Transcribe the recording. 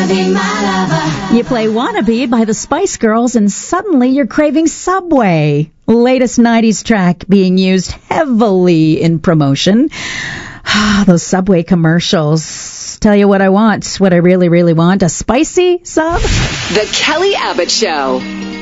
You play Wannabe by the Spice Girls and suddenly you're craving Subway. Latest 90s track being used heavily in promotion. Those Subway commercials. Tell you what I want, what I really, really want. A spicy sub? The Kelly Abbott Show.